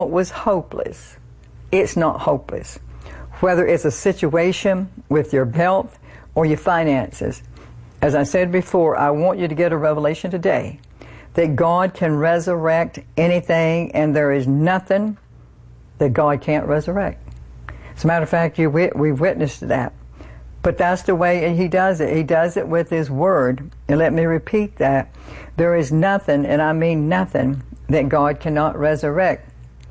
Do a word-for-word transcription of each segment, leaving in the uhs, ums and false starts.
thought was hopeless, it's not hopeless. Whether it's a situation with your health or your finances, as I said before, I want you to get a revelation today that God can resurrect anything, and there is nothing that God can't resurrect. As a matter of fact, you, we've witnessed that. But that's the way He does it. He does it with His Word. And let me repeat that. There is nothing, and I mean nothing, that God cannot resurrect.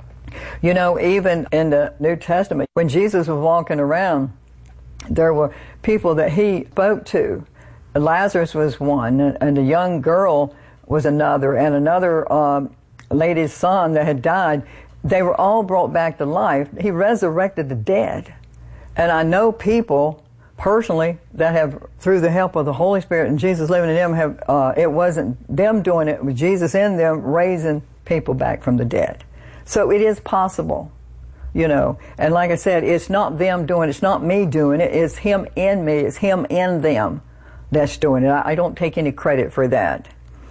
You know, even in the New Testament, when Jesus was walking around, there were people that He spoke to. Lazarus was one, and a young girl was another, and another um, lady's son that had died. They were all brought back to life. He resurrected the dead. And I know people personally that have, through the help of the Holy Spirit and Jesus living in them, have uh, it wasn't them doing it, it was Jesus in them raising people back from the dead. So it is possible, you know. And like I said, it's not them doing it, it's not me doing it, it's Him in me, it's Him in them that's doing it. I, I don't take any credit for that.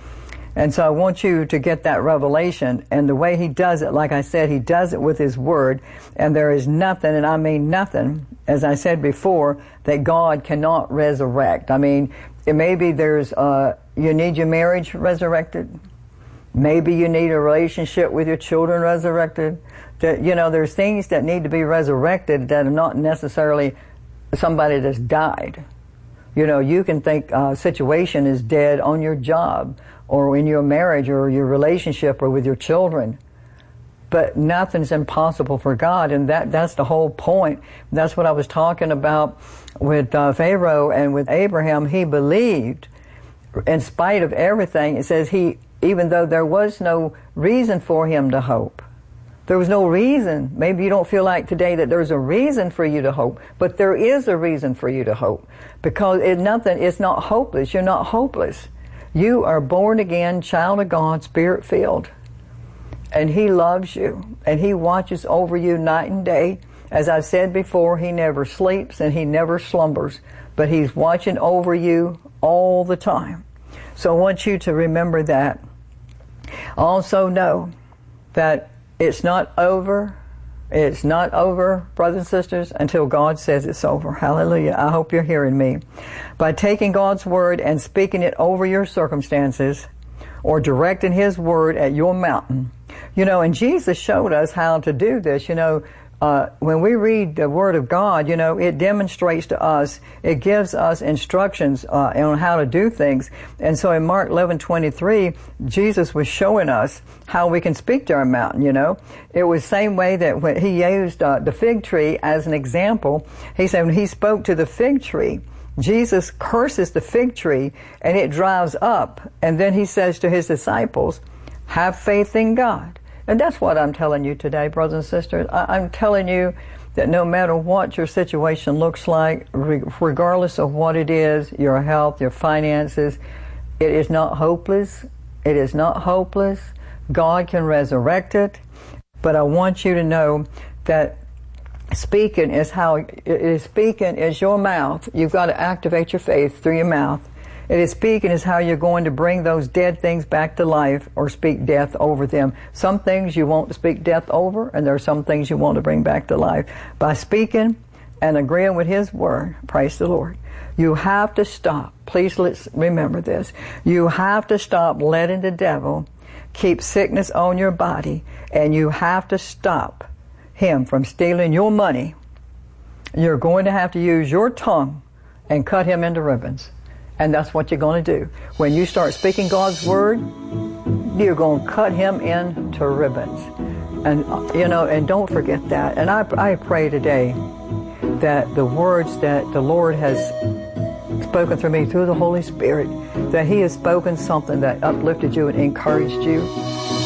And so I want you to get that revelation. And the way He does it, like I said, He does it with His Word. And there is nothing, and I mean nothing, as I said before, that God cannot resurrect. I mean, it maybe there's, uh, you need your marriage resurrected. Maybe you need a relationship with your children resurrected. That, you know, there's things that need to be resurrected that are not necessarily somebody that's died. You know, you can think a situation is dead on your job or in your marriage or your relationship or with your children. But nothing's impossible for God, and that, that's the whole point. That's what I was talking about with uh, Pharaoh and with Abraham. He believed in spite of everything. It says he, even though there was no reason for him to hope. There was no reason. Maybe you don't feel like today that there's a reason for you to hope, but there is a reason for you to hope. Because it, nothing, it's not hopeless. You're not hopeless. You are born again, child of God, Spirit filled. And He loves you, and He watches over you night and day. As I've said before, He never sleeps and He never slumbers, but He's watching over you all the time. So I want you to remember that. Also know that it's not over. It's not over, brothers and sisters, until God says it's over. Hallelujah. I hope you're hearing me. By taking God's Word and speaking it over your circumstances, or directing His Word at your mountain. You know, and Jesus showed us how to do this. You know, uh, when we read the Word of God, you know, it demonstrates to us, it gives us instructions uh, on how to do things. And so in Mark eleven twenty-three, Jesus was showing us how we can speak to our mountain, you know. It was the same way that when He used uh, the fig tree as an example. He said when He spoke to the fig tree, Jesus curses the fig tree and it dries up. And then He says to His disciples, have faith in God. And that's what I'm telling you today, brothers and sisters. I- I'm telling you that no matter what your situation looks like, re- regardless of what it is, your health, your finances, it is not hopeless. It is not hopeless. God can resurrect it. But I want you to know that speaking is how, it is speaking is your mouth. You've got to activate your faith through your mouth. It is speaking is how you're going to bring those dead things back to life or speak death over them. Some things you want to speak death over, and there are some things you want to bring back to life. By speaking and agreeing with His Word, praise the Lord, you have to stop. Please let's remember this. You have to stop letting the devil keep sickness on your body, and you have to stop him from stealing your money. You're going to have to use your tongue and cut him into ribbons. And that's what you're going to do. When you start speaking God's Word, you're going to cut him into ribbons. And, you know, and don't forget that. And I, I pray today that the words that the Lord has spoken through me through the Holy Spirit, that He has spoken something that uplifted you and encouraged you.